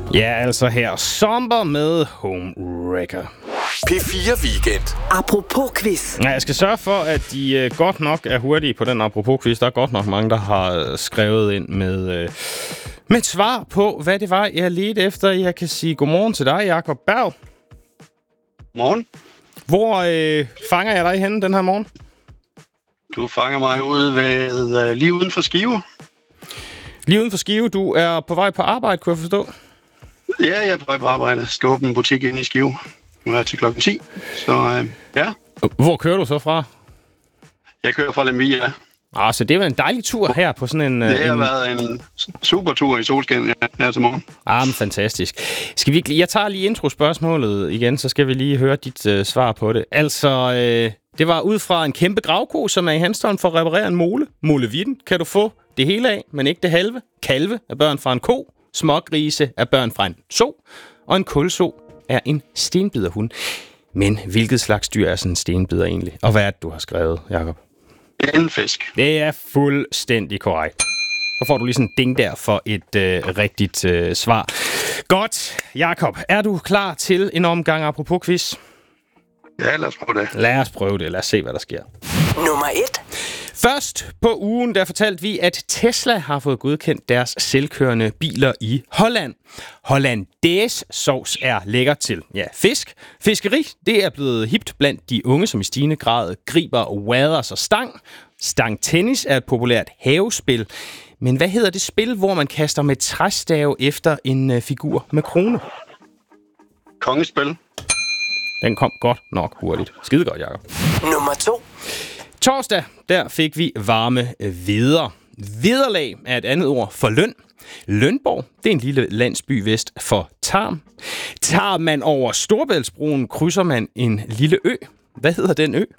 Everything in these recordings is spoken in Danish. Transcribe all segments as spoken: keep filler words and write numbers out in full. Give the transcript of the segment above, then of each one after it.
Ja, altså her. Somber med Home Wrecker. P fire Weekend. Apropos quiz. Ja, jeg skal sørge for, at de uh, godt nok er hurtige på den apropos quiz. Der er godt nok mange, der har skrevet ind med, uh, med et svar på, hvad det var, jeg ledte efter. Jeg kan sige godmorgen til dig, Jakob Berg. Morgen. Hvor uh, fanger jeg dig henne den her morgen? Du fanger mig ude ved, uh, lige uden for Skive. Lige uden for Skive. Du er på vej på arbejde, kunne jeg forstå. Ja, jeg er på vej på arbejde. Jeg skal åbne en butik inde i Skive. Nu er jeg til klokken ti. Så uh, ja. Hvor kører du så fra? Jeg kører fra Lemvig. Ah, så det var en dejlig tur her på sådan en... Det har en... været en super tur i solskin ja, her til morgen. Ah, men fantastisk. Skal vi... Jeg tager lige intro-spørgsmålet igen, så skal vi lige høre dit uh, svar på det. Altså, øh, det var ud fra en kæmpe gravko, som er i Hanstholm for at reparere en mole. Molevitten kan du få det hele af, men ikke det halve. Kalve er børn fra en ko. Smågrise er børn fra en so. Og en kulso er en stenbiderhund. Men hvilket slags dyr er sådan en stenbider egentlig? Og hvad er det, du har skrevet, Jakob? En fisk. Det er fuldstændig korrekt. Så får du lige sådan en ding der for et øh, rigtigt øh, svar. Godt, Jakob. Er du klar til en omgang apropos quiz? Ja, lad os prøve det. Lad os prøve det. Lad os se, hvad der sker. Nummer et. Først på ugen, der fortalte vi, at Tesla har fået godkendt deres selvkørende biler i Holland. Hollandaise sauce er lækker til ja, fisk. Fiskeri, det er blevet hipt blandt de unge, som i stigende grad griber waders og stang. Stangtennis er et populært havespil. Men hvad hedder det spil, hvor man kaster med træstave efter en uh, figur med krone? Kongespil. Den kom godt nok hurtigt. Skide godt, Jacob. Nummer to. Torsdag, der fik vi varme veder. Vederlag er et andet ord for løn. Lønborg, det er en lille landsby vest for Tarm. Tager man over Storebæltsbroen, krydser man en lille ø. Hvad hedder den ø?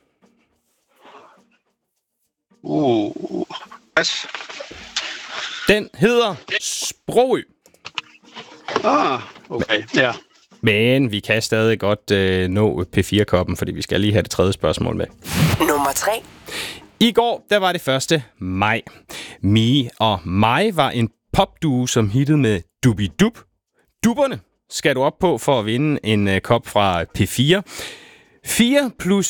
Uh, pas. Den hedder Sprogø. Ah, okay, ja. Men vi kan stadig godt øh, nå P fire-koppen, fordi vi skal lige have det tredje spørgsmål med. Nummer tre. I går, der var det første maj. Mie og mig var en popduo, som hittede med Dubidub. Dubberne skal du op på for at vinde en uh, kop fra P fire. fire plus